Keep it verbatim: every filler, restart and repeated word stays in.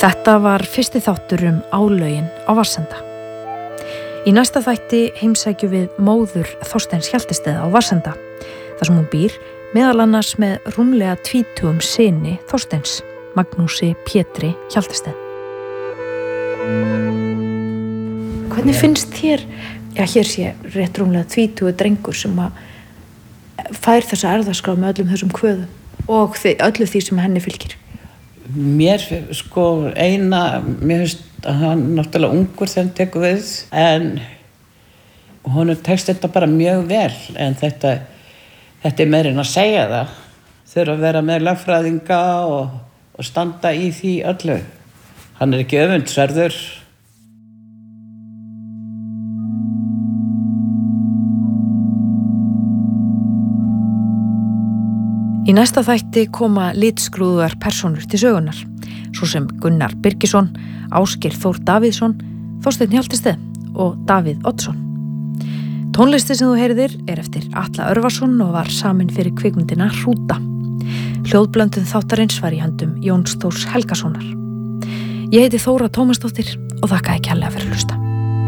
Þetta var fyrsti þáttur um álögin á Vatnsenda. Í næsta þætti heimsækjum við móður Þorsteins Hjaltested á Vatnsenda, þar sem hún býr meðal annars með rúmlega tvítugum syni Þorsteins, Magnúsi Pétri Hjaltested. Hvernig finnst þér, já hér sé rétt rúmlega tvítugur drengur sem að fær þessa erfðaskrá með öllum þessum kvöðum og þi- öllu því sem henni fylgir? Mér sko eina, mér finnst að hann náttúrulega ungur þegar hann tekur við, en honum tekst þetta bara mjög vel, en þetta, þetta er meira en að segja það. Þurfa að vera með lögfræðinga og, og standa í því öllu. Hann er ekki öfundsverður. Í næsta þætti koma litskrúðugar persónur til sögunar, svo sem Gunnar Birgisson, Ásgeir Þór Davíðsson, Þorsteinn Hjaltested og Davíð Oddsson. Tónlisti sem þú heyrðir er eftir Atla Örvarsson og var samin fyrir kvikmyndina Hrúta. Hljóðblöndun þáttarins var í höndum Jóns Þórs Helgasonar. Ég heiti Þóra Tómasdóttir og þakka þér kærlega fyrir að hlusta.